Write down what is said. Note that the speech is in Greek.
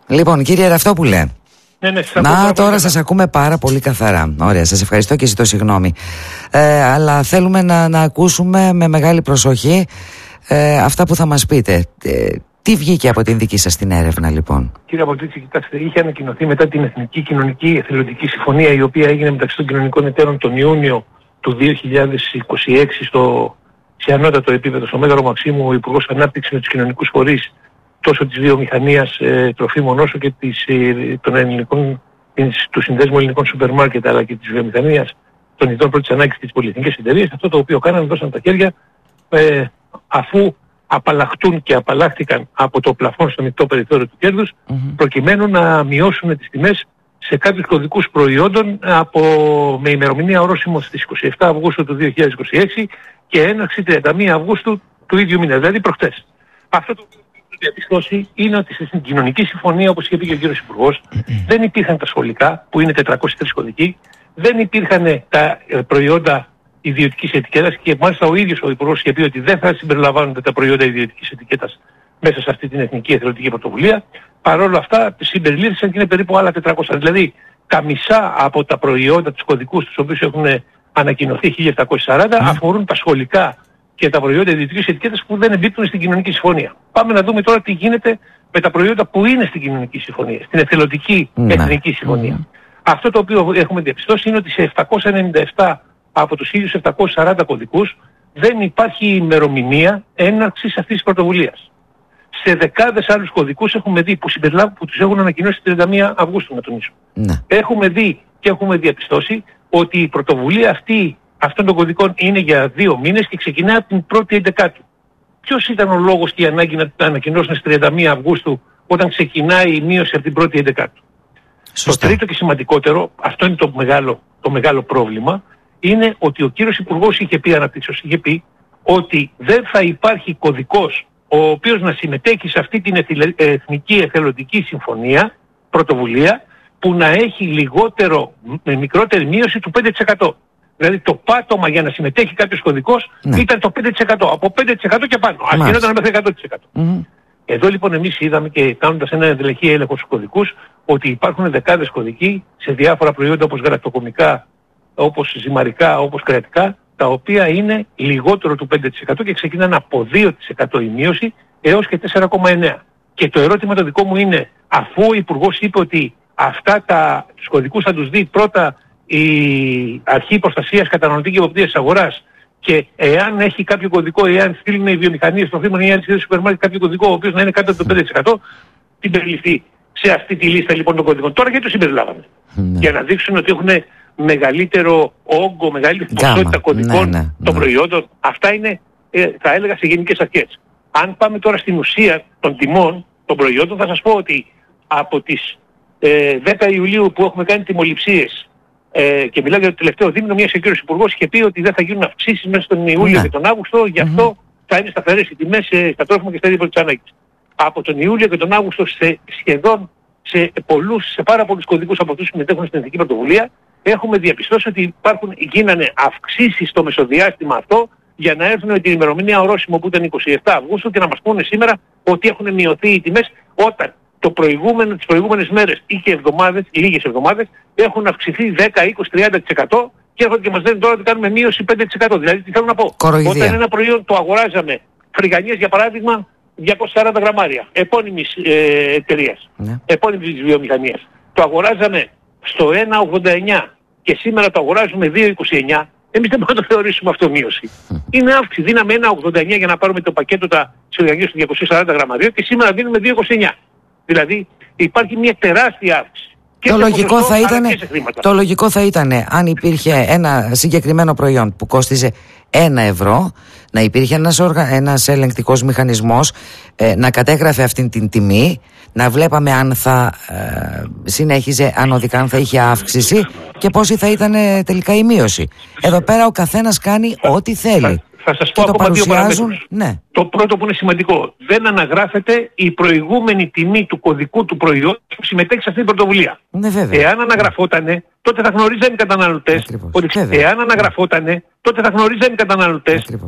Λοιπόν, κύριε Ραυτόπουλε. Ναι, τώρα σας ακούμε πάρα πολύ καθαρά. Ωραία, σας ευχαριστώ και ζητώ συγγνώμη. Αλλά θέλουμε να ακούσουμε με μεγάλη προσοχή αυτά που θα μας πείτε. Τι βγήκε από την δική σας την έρευνα, λοιπόν? Κύριε Απολτίτση, κοιτάξτε, είχε ανακοινωθεί μετά την Εθνική Κοινωνική Εθελοντική Συμφωνία, η οποία έγινε μεταξύ των κοινωνικών εταίρων τον Ιούνιο του 2026 σε ανώτατο επίπεδο, στο Μέγαρο Μαξίμου, ο Υπουργός Ανάπτυξης με τους κοινωνικούς φορείς τόσο της βιομηχανίας τροφίμων όσο και του Συνδέσμου Ελληνικών Σούπερ Μάρκετ, αλλά και της βιομηχανίας των ειδών πρώτης ανάγκης και τις πολυεθνικές εταιρείες. Αυτό το οποίο κάνανε, δώσαν τα χέρια αφού απαλλαχτούν και απαλλάχθηκαν από το πλαφόν στο μεικτό περιθώριο του κέρδους, προκειμένου να μειώσουν τις τιμές σε κάποιους κωδικούς προϊόντων με ημερομηνία ορόσημο στις 27 Αυγούστου του 2026 και έναρξη 31 Αυγούστου του ίδιου μήνα, δηλαδή προχτές. Αυτό το οποίο έχει διαπιστώσει είναι ότι στην κοινωνική συμφωνία, όπως είχε πει και ο κύριος Υπουργός, δεν υπήρχαν τα σχολικά, που είναι 403 κωδικοί, δεν υπήρχαν τα προϊόντα ιδιωτικής ετικέτας και μάλιστα ο ίδιος ο Υπουργός είχε πει ότι δεν θα συμπεριλαμβάνονται τα προϊόντα ιδιωτικής ετικέτας μέσα σε αυτή την Εθνική Εθελοντική Πρωτοβουλία. Παρ' όλα αυτά συμπεριλήφθησαν και είναι περίπου άλλα 400. Δηλαδή τα μισά από τα προϊόντα, τους κωδικούς τους οποίους έχουν ανακοινωθεί 1740 αφορούν τα σχολικά και τα προϊόντα ιδιωτικής ετικέτας που δεν εμπίπτουν στην Κοινωνική Συμφωνία. Πάμε να δούμε τώρα τι γίνεται με τα προϊόντα που είναι στην Κοινωνική Συμφωνία, στην Εθελοντική Εθνική Συμφωνία. Αυτό το οποίο έχουμε διαπιστώσει είναι ότι σε 797 από τους ίδιους 740 κωδικούς δεν υπάρχει ημερομηνία έναρξης αυτής της πρωτοβουλίας. Σε δεκάδες άλλους κωδικούς έχουμε δει που τους έχουν ανακοινώσει 31 Αυγούστου, να τονίσω. Έχουμε δει και έχουμε διαπιστώσει ότι η πρωτοβουλία αυτών των κωδικών είναι για 2 μήνες και ξεκινάει από την 1η Εντεκάτου. Ποιος ήταν ο λόγος και η ανάγκη να τα ανακοινώσουν στις 31 Αυγούστου όταν ξεκινάει η μείωση από την 1η Εντεκάτου? Το τρίτο και σημαντικότερο, αυτό είναι το μεγάλο πρόβλημα, είναι ότι ο κύριος Υπουργός είχε πει ότι δεν θα υπάρχει κωδικός ο οποίος να συμμετέχει σε αυτή την Εθνική Εθελοντική Συμφωνία, πρωτοβουλία, που να έχει με μικρότερη μείωση του 5%. Δηλαδή το πάτωμα για να συμμετέχει κάποιος κωδικός ήταν το 5%. Από 5% και πάνω. Ας γινόταν μέχρι 100%. Εδώ λοιπόν εμείς είδαμε και κάνοντας ένα ενδελεχή έλεγχο στους κωδικούς ότι υπάρχουν δεκάδες κωδικοί σε διάφορα προϊόντα όπως γαλακτοκομικά, όπως ζυμαρικά, όπως κρεατικά, τα οποία είναι λιγότερο του 5% και ξεκινάνε από 2% η μείωση έως και 4,9%. Και το ερώτημα το δικό μου είναι, αφού ο Υπουργός είπε ότι τους κωδικούς θα τους δει πρώτα η Αρχή Προστασίας Καταναλωτή και Εποπτείας της Αγοράς, και εάν έχει κάποιο κωδικό, εάν στείλουν οι βιομηχανίες τροφίμων ή αν στείλουν σούπερ μάρκετ κάποιο κωδικό ο οποίος να είναι κάτω από το 5%, την περιληφθεί σε αυτή τη λίστα λοιπόν των κωδικών. Τώρα γιατί το συμπεριλάβαμε? Για να δείξουν ότι έχουν μεγαλύτερο όγκο, μεγαλύτερη ποσότητα κωδικών των προϊόντων. Αυτά είναι, θα έλεγα, σε γενικές αρχές. Αν πάμε τώρα στην ουσία των τιμών των προϊόντων, θα σας πω ότι από τις 10 Ιουλίου που έχουμε κάνει τιμοληψίες και μιλάω για το τελευταίο δίμηνο, μιας και ο κύριος Υπουργός είχε πει ότι δεν θα γίνουν αυξήσεις μέσα στον Ιούλιο και τον Αύγουστο, γι' αυτό θα είναι σταθερές οι τιμές στα τρόφιμα και στα είδη πρώτης ανάγκης. Από τον Ιούλιο και τον Αύγουστο σε πάρα πολλούς κωδικούς από αυτούς που συμμετέχουν στην Εθνική Πρωτοβουλία, έχουμε διαπιστώσει ότι γίνανε αυξήσεις στο μεσοδιάστημα αυτό για να έρθουν με την ημερομηνία ορόσημο που ήταν 27 Αυγούστου και να μας πούνε σήμερα ότι έχουν μειωθεί οι τιμές, όταν τις προηγούμενες μέρες ή και λίγες εβδομάδες έχουν αυξηθεί 10, 20, 30% και έρχονται και μας λένε τώρα ότι κάνουμε μείωση 5%. Δηλαδή τι θέλω να πω? Όταν ένα προϊόν το αγοράζαμε, φρυγανιές για παράδειγμα, 240 γραμμάρια, επώνυμης εταιρείας, επώνυμης βιομηχανίας, το αγοράζαμε στο 1,89 και σήμερα το αγοράζουμε 2,29, εμείς δεν μπορούμε να το θεωρήσουμε αυτό μείωση. Είναι αύξηση. Δίναμε 1,89 για να πάρουμε το πακέτο της φρυγανιές του 240 γραμμαρίων και σήμερα δίνουμε 2,29. Δηλαδή υπάρχει μια τεράστια αύξηση. Το λογικό θα ήταν αν υπήρχε ένα συγκεκριμένο προϊόν που κόστιζε 1 ευρώ, να υπήρχε ένας ελεγκτικός μηχανισμός να κατέγραφε αυτήν την τιμή, να βλέπαμε αν θα συνέχιζε ανωδικά, αν θα είχε αύξηση και πόση θα ήταν τελικά η μείωση. Εδώ πέρα ο καθένας κάνει ό,τι θέλει. Θα σας πω ακόμα δύο παραμέτρους. Το πρώτο που είναι σημαντικό, δεν αναγράφεται η προηγούμενη τιμή του κωδικού του προϊόντος που συμμετέχει σε αυτή την πρωτοβουλία. Εάν αναγραφότανε, τότε θα γνωρίζανε οι καταναλωτές ότι εάν αναγραφότανε, τότε θα γνωρίζανε οι καταναλωτές